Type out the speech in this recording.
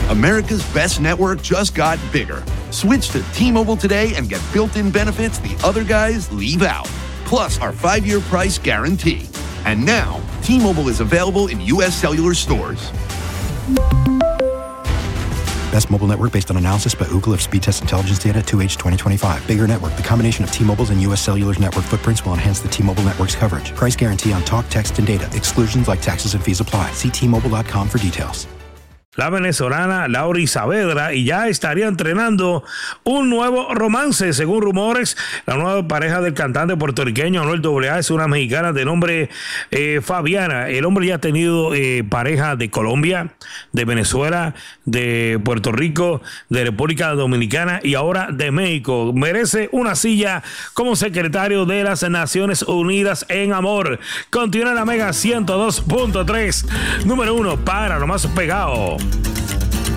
America's best network just got bigger. Switch to T-Mobile today and get built-in benefits the other guys leave out. Plus our 5-year price guarantee. And now, T-Mobile is available in U.S. cellular stores. Best mobile network based on analysis by Ookla of speed test intelligence data 2H 2025. Bigger network. The combination of T-Mobile's and U.S. Cellular's network footprints will enhance the T-Mobile network's coverage. Price guarantee on talk, text, and data. Exclusions like taxes and fees apply. See T-Mobile.com for details. La venezolana Lauri Saavedra y ya estaría entrenando un nuevo romance. Según rumores, la nueva pareja del cantante puertorriqueño Anuel AA es una mexicana de nombre Fabiana. El hombre ya ha tenido pareja de Colombia, de Venezuela, de Puerto Rico, de República Dominicana y ahora de México. Merece una silla como secretario de las Naciones Unidas en amor. Continúa en la Mega 102.3, número 1 para lo más pegado.